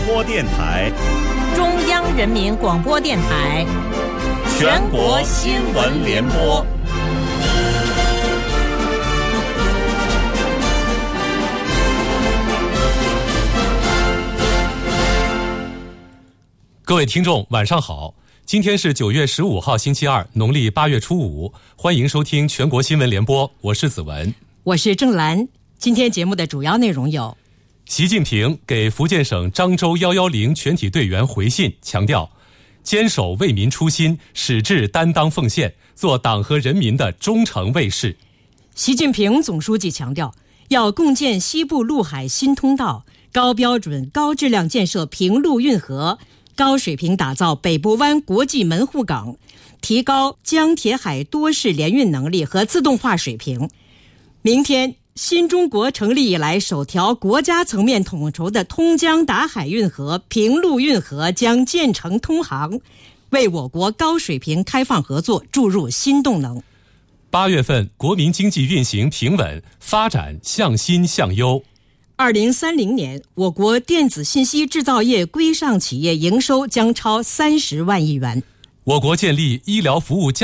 播电台、 中央人民广播电台、 全国新闻联播。 各位听众晚上好，今天是9月15号星期二，农历8月初5，欢迎收听全国新闻联播，我是子文， 我是郑兰。今天节目的主要内容有： 习近平给福建省漳州110全体队员回信，强调坚守为民初心，矢志担当奉献，做党和人民的忠诚卫士。 习近平总书记强调，要共建西部陆海新通道，高标准高质量建设平陆运河，高水平打造北部湾国际门户港，提高江铁海多式联运能力和自动化水平。明天，新中国成立以来首条国家层面统筹的通江达海运河、平陆运河将建成通航，为我国高水平开放合作注入新动能。 8月份，国民经济运行平稳，发展向新向优。 2030年，我国电子信息制造业规上企业营收将超30万亿元。 我国建立医疗服务